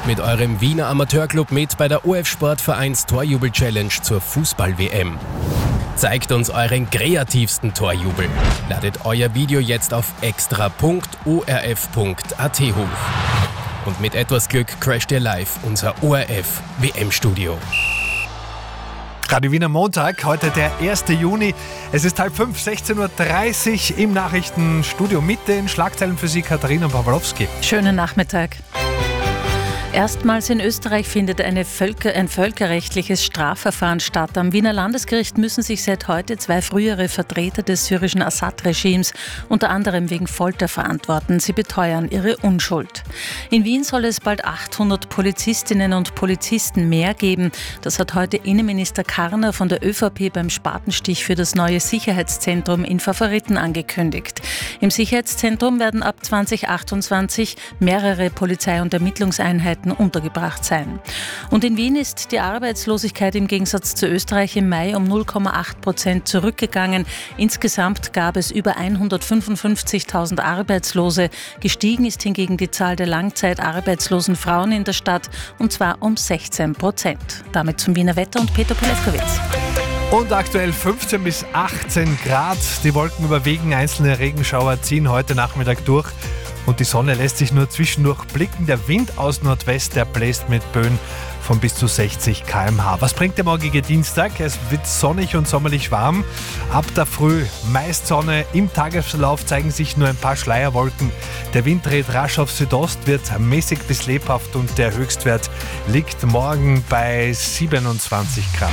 Macht mit eurem Wiener Amateurclub mit bei der OF Sportvereins Torjubel-Challenge zur Fußball-WM. Zeigt uns euren kreativsten Torjubel. Ladet euer Video jetzt auf extra.orf.at hoch. Und mit etwas Glück crasht ihr live unser ORF-WM-Studio. Radio Wien am Montag, heute der 1. Juni. Es ist 4:30, 16:30 Uhr im Nachrichtenstudio mit den Schlagzeilen für Sie, Katharina Pawlowski. Schönen Nachmittag. Erstmals in Österreich findet ein völkerrechtliches Strafverfahren statt. Am Wiener Landesgericht müssen sich seit heute 2 frühere Vertreter des syrischen Assad-Regimes unter anderem wegen Folter verantworten. Sie beteuern ihre Unschuld. In Wien soll es bald 800 Polizistinnen und Polizisten mehr geben. Das hat heute Innenminister Karner von der ÖVP beim Spatenstich für das neue Sicherheitszentrum in Favoriten angekündigt. Im Sicherheitszentrum werden ab 2028 mehrere Polizei- und Ermittlungseinheiten untergebracht sein. Und in Wien ist die Arbeitslosigkeit im Gegensatz zu Österreich im Mai um 0,8% zurückgegangen. Insgesamt gab es über 155.000 Arbeitslose. Gestiegen ist hingegen die Zahl der langzeitarbeitslosen Frauen in der Stadt, und zwar um 16%. Damit zum Wiener Wetter und Peter Polewkowitz. Und aktuell 15 bis 18 Grad. Die Wolken überwiegen, einzelne Regenschauer ziehen heute Nachmittag durch. Und die Sonne lässt sich nur zwischendurch blicken. Der Wind aus Nordwest, der bläst mit Böen von bis zu 60 km/h. Was bringt der morgige Dienstag? Es wird sonnig und sommerlich warm. Ab der Früh meist Sonne. Im Tagesverlauf zeigen sich nur ein paar Schleierwolken. Der Wind dreht rasch auf Südost, wird mäßig bis lebhaft und der Höchstwert liegt morgen bei 27 Grad.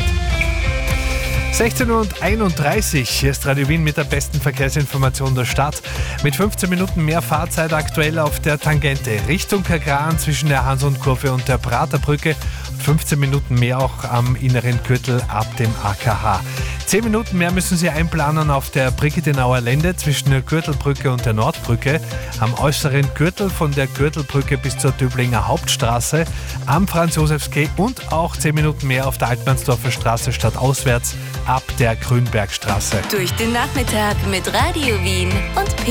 16:31 Uhr, hier ist Radio Wien mit der besten Verkehrsinformation der Stadt. Mit 15 Minuten mehr Fahrzeit aktuell auf der Tangente Richtung Kagran zwischen der Hans-und-Kurve und der Praterbrücke. 15 Minuten mehr auch am inneren Gürtel ab dem AKH. 10 Minuten mehr müssen Sie einplanen auf der Brigittenauer Lände zwischen der Gürtelbrücke und der Nordbrücke, am äußeren Gürtel von der Gürtelbrücke bis zur Döblinger Hauptstraße, am Franz-Josefs-Quai und auch 10 Minuten mehr auf der Altmannsdorfer Straße stadtauswärts ab der Grünbergstraße. Durch den Nachmittag mit Radio Wien und